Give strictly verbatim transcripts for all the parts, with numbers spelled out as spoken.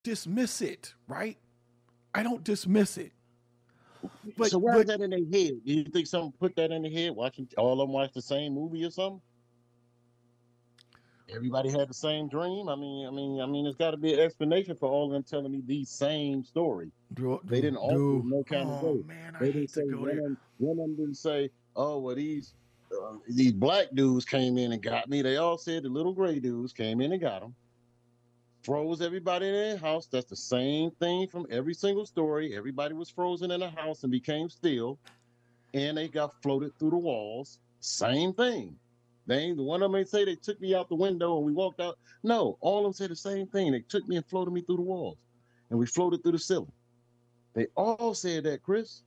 dismiss it, right? I don't dismiss it. But, so why but is that in their head? Do you think someone put that in their head? Watching all of them watch the same movie or something? Everybody had the same dream. I mean, I mean, I mean, it's got to be an explanation for all of them telling me the same story. do, They do, didn't alter it do. no kind of Oh way. man, I They didn't hate to say go one there. of them, one of them didn't say, "Oh, well, these uh, these black dudes came in and got me." They all said the little gray dudes came in and got them. Froze everybody in their house. That's the same thing from every single story. Everybody was frozen in a house and became still, and they got floated through the walls. Same thing. They ain't the one of them ain't say they took me out the window and we walked out. No, all of them said the same thing. They took me and floated me through the walls, and we floated through the ceiling. They all said that, Chris.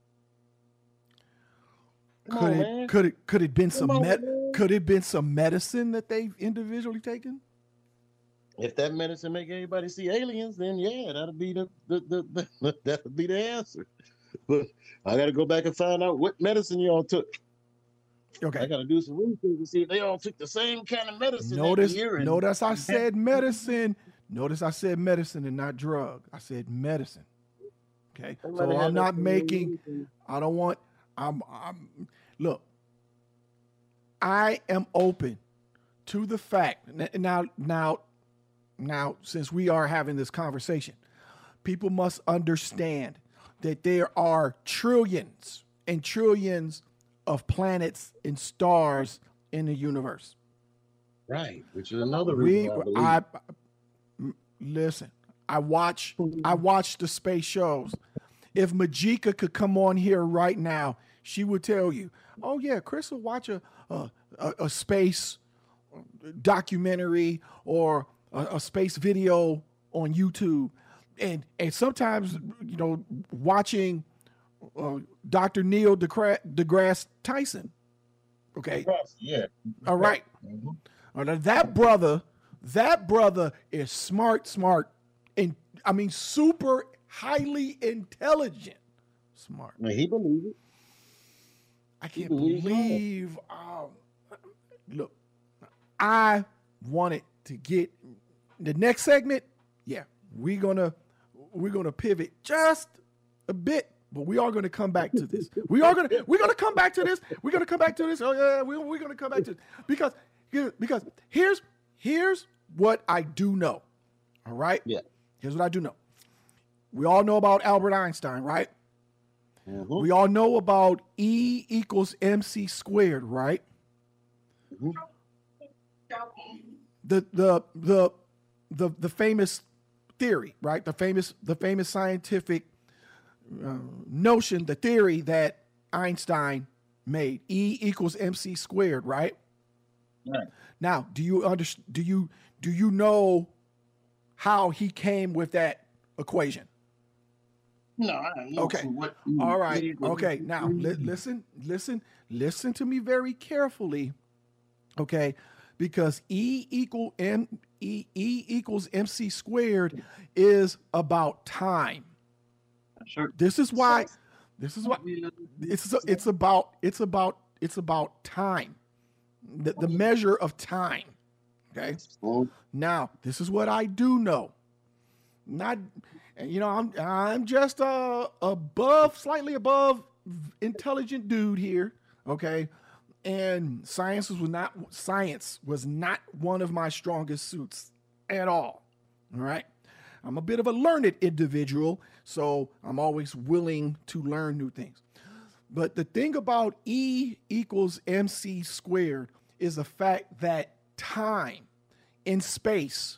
Come Could on, it man. could it could it been Come some on, med- man. could it been some medicine that they've individually taken? If that medicine make everybody see aliens, then yeah, that'll be the, the, the, the that'll be the answer. But I got to go back and find out what medicine y'all took. Okay. I got to do some research to see if they all took the same kind of medicine Notice, that year. And notice I said medicine. Notice I said medicine and not drug. I said medicine. Okay. So I'm not making, I don't want, I'm, I'm, look, I am open to the fact now, now, now, since we are having this conversation, people must understand that there are trillions and trillions of planets and stars in the universe. Right, which is another We, reason I, I listen. I watch. I watch the space shows. If Majika could come on here right now, she would tell you, "Oh yeah, Chris will watch a a, a, a space documentary or a, a space video on YouTube," and and sometimes you know watching uh, Doctor Neil deGrasse, deGrasse Tyson. Okay. Yeah. All right. Mm-hmm. Now that brother, that brother is smart, smart, and I mean super highly intelligent. Smart. Man, he believed it. I can't believe. Um, look, I wanted to get the next segment. Yeah, we're gonna we're gonna pivot just a bit. But we are going to come back to this. We are going to we're going to come back to this. We're going to come back to this. Oh yeah, we, we're going to come back to this because because here's here's what I do know. All right. Yeah. Here's what I do know. We all know about Albert Einstein, right? Mm-hmm. We all know about E equals M C squared, right? Mm-hmm. The the the the the famous theory, right? The famous the famous scientific Uh, notion, the theory that Einstein made, E equals M C squared, right? Right. Now, do you understand? Do you do you know how he came with that equation? No, I don't know. Okay. What, all right. Okay. Now, li- listen, listen, listen to me very carefully. Okay, because E equal M E E equals M C squared is about time. Sure. This is why. This is why. It's it's about it's about it's about time, the, the measure of time. Okay. Now this is what I do know. Not, you know, I'm I'm just a above, slightly above intelligent dude here. Okay, and science was not science was not one of my strongest suits at all. All right. I'm a bit of a learned individual, so I'm always willing to learn new things. But the thing about E equals M C squared is the fact that time in space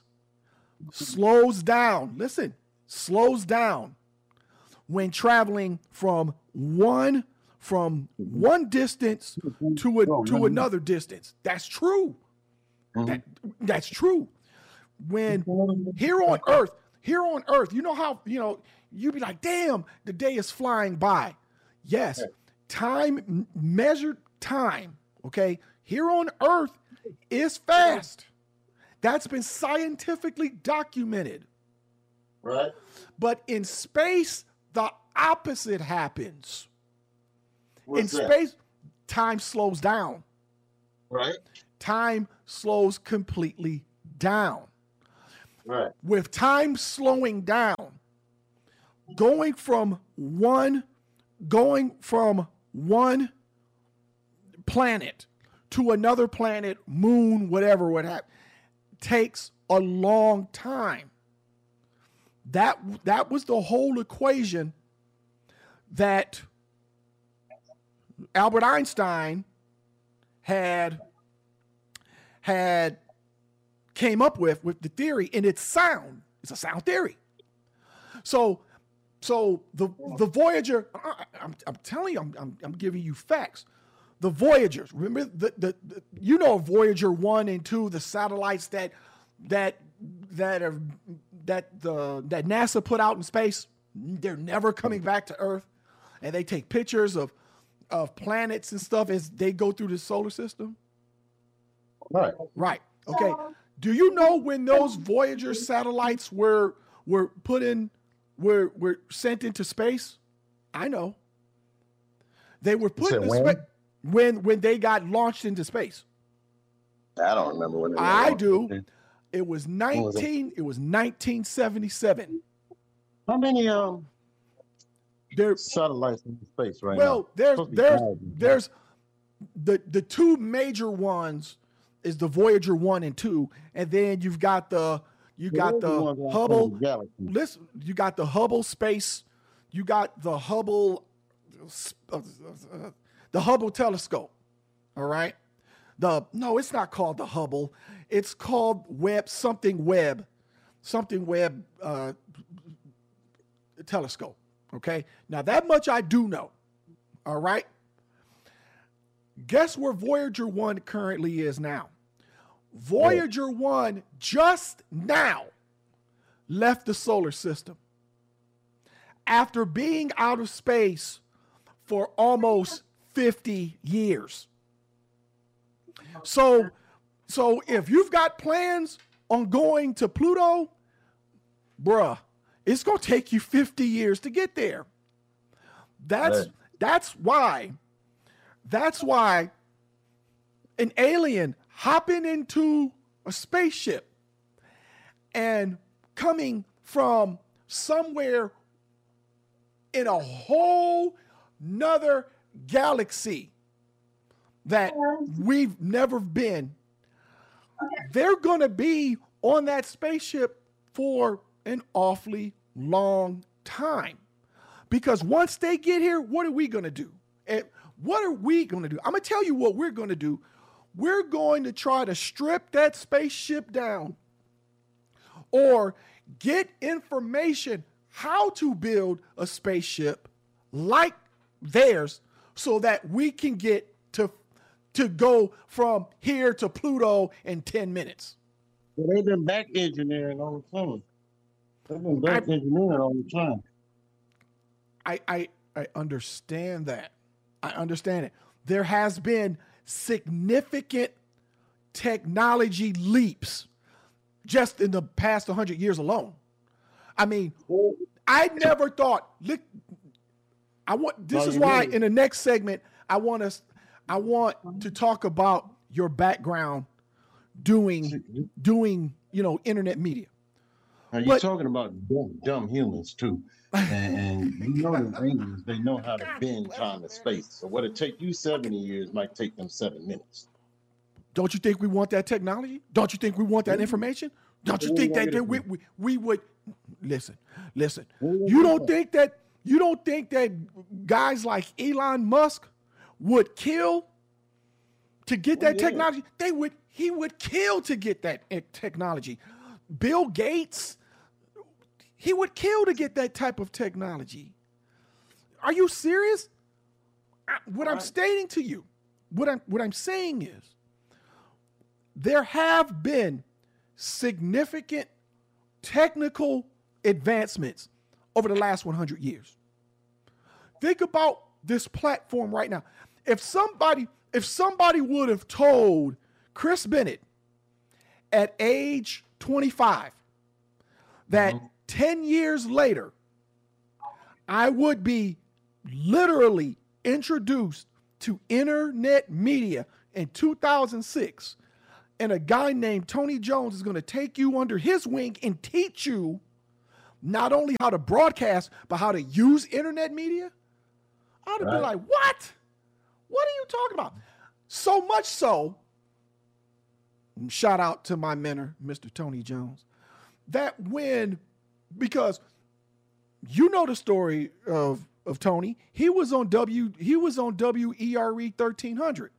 slows down. Listen, slows down when traveling from one from one distance to a, to another distance. That's true. That, that's true. When here on Earth, here on Earth, you know how, you know, you'd be like, damn, the day is flying by. Yes, time, measured time, okay, here on Earth is fast. That's been scientifically documented. Right. But in space, the opposite happens. What's in that? space, time slows down. Right. Time slows completely down. Right. With time slowing down, going from one, going from one planet to another planet, moon, whatever, what have, takes a long time. That that was the whole equation that Albert Einstein had had came up with with the theory, and it's sound. It's a sound theory. So so the the Voyager, I, I'm, I'm telling you, I'm, I'm I'm giving you facts. The Voyagers, remember the, the, the you know Voyager one and two, the satellites that that that are that the that NASA put out in space. They're never coming back to Earth, and they take pictures of of planets and stuff as they go through the solar system. Right. Right. Okay. Do you know when those Voyager satellites were were put in were were sent into space? I know. They were put in when? space when when they got launched into space. I don't remember when. They I do. Okay. It was nineteen. Was it? it was nineteen seventy-seven. How many um there satellites in space right well, now? Well, there's there's there's the the two major ones is the Voyager one and two, and then you've got the you got the Hubble. Listen, you got the Hubble space, you got the Hubble, uh, the Hubble telescope. All right, the no, it's not called the Hubble. It's called Webb something Webb, something Webb uh, telescope. Okay, now that much I do know. All right. Guess where Voyager one currently is now? Voyager one just now left the solar system after being out of space for almost fifty years. So, so if you've got plans on going to Pluto, bruh, it's going to take you fifty years to get there. That's right. that's why That's why an alien hopping into a spaceship and coming from somewhere in a whole nother galaxy that we've never been, they're going to be on that spaceship for an awfully long time. Because once they get here, what are we going to do? And what are we going to do? I'm going to tell you what we're going to do. We're going to try to strip that spaceship down or get information how to build a spaceship like theirs so that we can get to, to go from here to Pluto in ten minutes. Well, they've been back engineering all the time. They've been back I, engineering all the time. I, I, I understand that. I understand it. There has been significant technology leaps just in the past one hundred years alone. I mean, I never thought, look, I want, this no, is why in the next segment, I want us, I want to talk about your background doing, doing, you know, internet media. Now you're but, talking about dumb, dumb humans too. And, and you know the aliens, they know how to bend time and space. So what it take you seventy years might take them seven minutes. Don't you think we want that technology? Don't you think we want that information? Don't you think that, that we, we we would listen, listen. You don't think that you don't think that guys like Elon Musk would kill to get that technology? They would he would kill to get that technology. Bill Gates, he would kill to get that type of technology. Are you serious? I, what I'm stating to you, what I'm what I'm saying is, there have been significant technical advancements over the last one hundred years. Think about this platform right now. If somebody, if somebody would have told Chris Bennett at age twenty-five that mm-hmm. ten years later, I would be literally introduced to internet media in two thousand six, and a guy named Tony Jones is going to take you under his wing and teach you not only how to broadcast, but how to use internet media, I'd right. be like, what? What are you talking about? So much so, shout out to my mentor, Mister Tony Jones, that when, because you know the story of, of Tony, he was on W, he was on W E R E thirteen hundred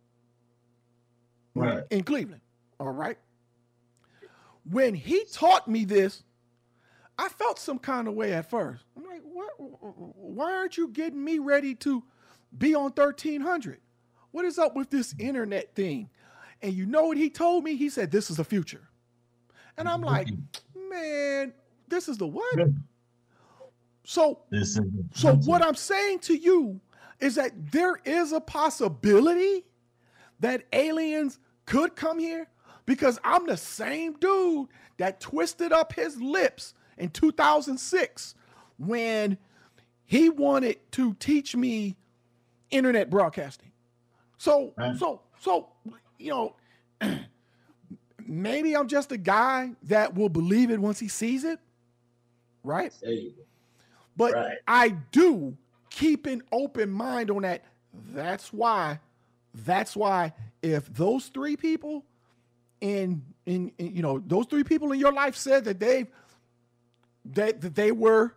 right. in Cleveland. All right. When he taught me this, I felt some kind of way at first. I'm like, what? Why aren't you getting me ready to be on thirteen hundred? What is up with this internet thing? And you know what he told me? He said, this is the future. And I'm like, man, this is the what? So, so what I'm saying to you is that there is a possibility that aliens could come here, because I'm the same dude that twisted up his lips in two thousand six when he wanted to teach me internet broadcasting. So, right. so, so, you know, maybe I'm just a guy that will believe it once he sees it, right? But right. I do keep an open mind on that. That's why, that's why if those three people in, in, in you know, those three people in your life said that they, that, that they were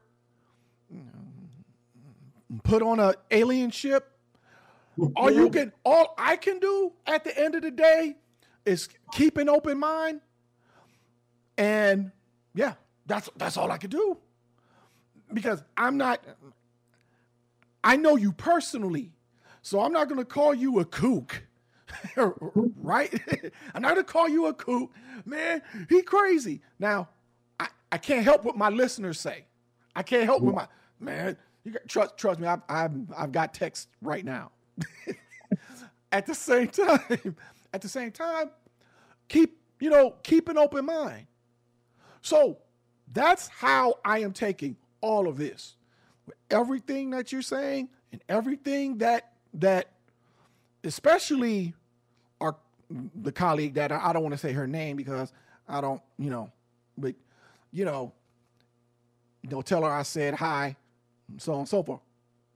put on an alien ship, all you can, all I can do at the end of the day is keep an open mind. And yeah, that's, that's all I can do, because I'm not, I know you personally, so I'm not going to call you a kook, right? I'm not going to call you a kook, man. He crazy. Now, I, I can't help what my listeners say. I can't help what my, man, you got, trust, trust me, I've, I've, I've got text right now. At the same time, at the same time, keep, you know, keep an open mind. So that's how I am taking all of this. With everything that you're saying and everything that, that especially our, the colleague that I, I don't want to say her name because I don't, you know, but, you know, don't tell her I said hi, and so on and so forth.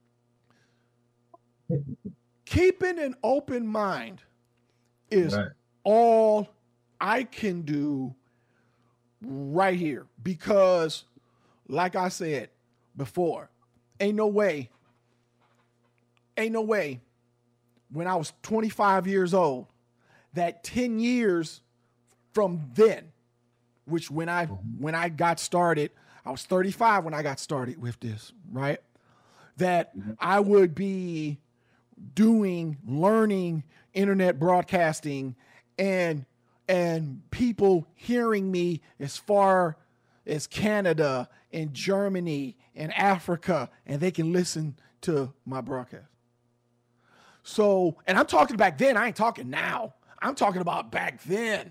Keeping an open mind is right. all I can do right here, because like I said before, ain't no way, ain't no way when I was twenty-five years old that ten years from then, which when I, when I got started, I was thirty-five when I got started with this, right? That mm-hmm. I would be doing, learning internet broadcasting and, and people hearing me as far as Canada and Germany and Africa, and they can listen to my broadcast. So, and I'm talking back then, I ain't talking now. I'm talking about back then.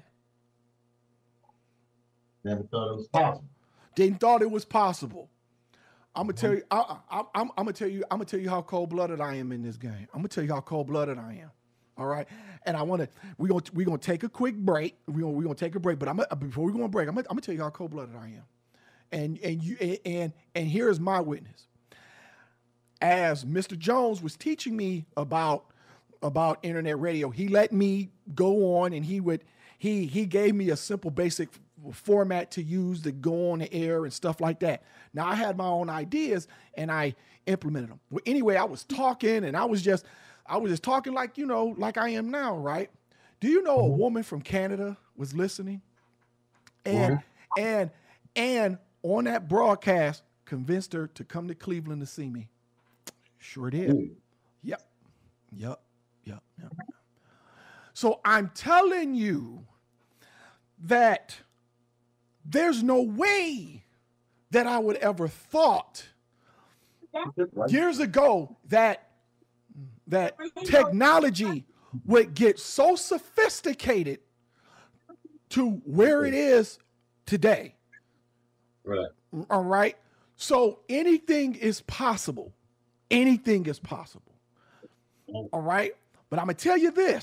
Never thought it was possible. Didn't thought it was possible. I'm gonna tell you. I, I, I'm, I'm gonna tell you. I'm gonna tell you how cold-blooded I am in this game. I'm gonna tell you how cold-blooded I am. All right. And I want to. We're gonna we're gonna take a quick break. We're gonna we're gonna take a break. But I'm gonna, before we go on break, I'm gonna, I'm gonna tell you how cold-blooded I am. And and you and and here's my witness. As Mister Jones was teaching me about about internet radio, he let me go on, and he would he he gave me a simple basic format to use to go on the air and stuff like that. Now I had my own ideas and I implemented them. Well, anyway, I was talking and I was just, I was just talking like, you know, like I am now, right? Do you know a woman from Canada was listening? And, mm-hmm. and, and on that broadcast convinced her to come to Cleveland to see me. Sure did. Mm. Yep. Yep. Yep. Yep. So I'm telling you that there's no way that I would ever thought years ago that that technology would get so sophisticated to where it is today. Right. All right. So anything is possible. Anything is possible. All right. But I'm going to tell you this.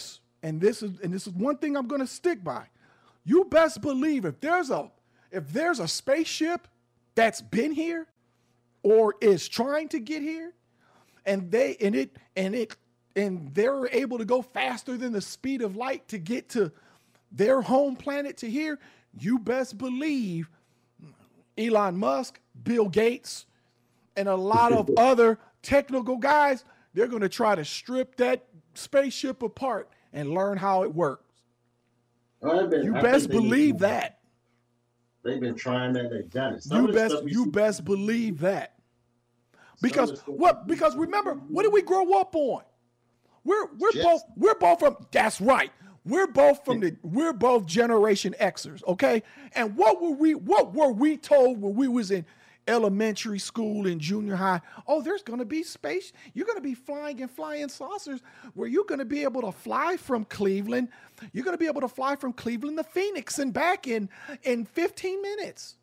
and this is and this is one thing I'm going to stick by. You best believe if there's a if there's a spaceship that's been here or is trying to get here, and they and it and it and they're able to go faster than the speed of light to get to their home planet to here, you best believe Elon Musk, Bill Gates, and a lot of other technical guys, they're going to try to strip that spaceship apart and learn how it works. Well, been, you I best believe been, that. They've been trying that. They've done it. Some you best you best believe that. Because what? Because remember, what did we grow up on? We're we're Jets. both we're both from. That's right. We're both from the. We're both Generation Xers. Okay. And what were we? What were we told when we was in elementary school and junior high? Oh, there's going to be space. You're going to be flying in flying saucers where you're going to be able to fly from Cleveland. You're going to be able to fly from Cleveland to Phoenix and back in, in fifteen minutes.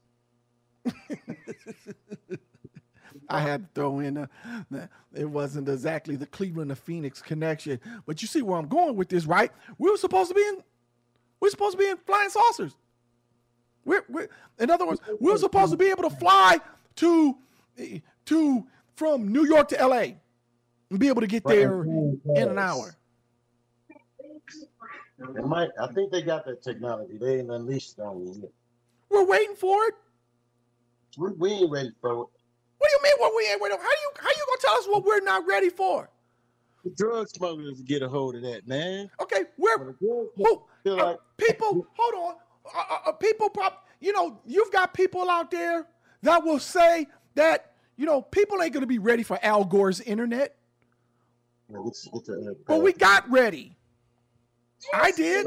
I had to throw in, a, it wasn't exactly the Cleveland to Phoenix connection, but you see where I'm going with this, right? We were supposed to be in, we're supposed to be in flying saucers. We're, we're, in other words, we were supposed to be able to fly to, to from New York to L A and be able to get there in an hour. They might, I think they got that technology. They ain't unleashed it on you yet. We're waiting for it. We, we ain't ready for it. What do you mean what we ain't ready for? How you how you gonna tell us what we're not ready for? The drug smugglers get a hold of that, man. Okay, we're who, uh, like, people. Hold on, uh, uh, people. Prop, you know, you've got people out there that will say that you know people ain't gonna be ready for Al Gore's internet. Yeah, it's, it's a, uh, but we got ready. I did.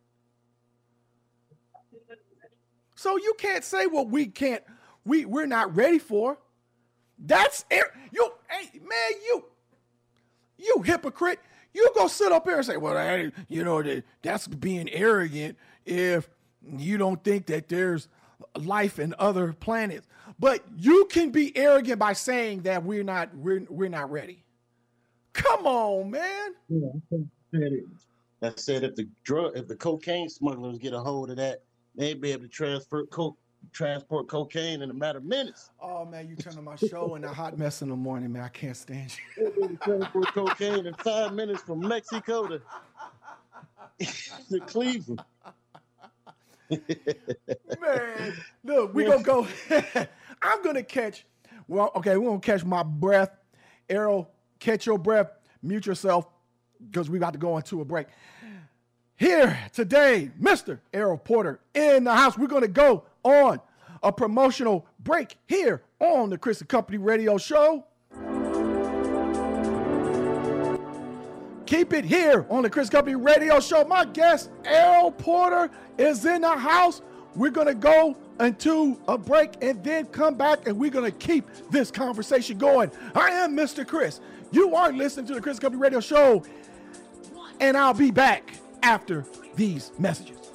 So you can't say what we can't. We we're not ready for. That's you. Hey man, you. You hypocrite. You go sit up here and say, well, hey, you know, that's being arrogant if you don't think that there's life in other planets. But you can be arrogant by saying that we're not we're we're not ready. Come on, man. I said if the drug if the cocaine smugglers get a hold of that, they'd be able to transfer coke transport cocaine in a matter of minutes. Oh man, you turning my show into a hot mess in the morning, man. I can't stand you. Transport cocaine in five minutes from Mexico to, to Cleveland. Man, look, we gonna go. I'm gonna catch. Well, okay, we're gonna catch my breath. Errol, catch your breath. Mute yourself because we about to go into a break. Here today, Mister Errol Porter in the house. We're gonna go on a promotional break here on the Chris and Company Radio Show. Keep it here on the Chris Company Radio Show. My guest, Errol Porter, is in the house. We're going to go into a break and then come back, and we're going to keep this conversation going. I am Mister Chris. You are listening to the Chris Company Radio Show, and I'll be back after these messages.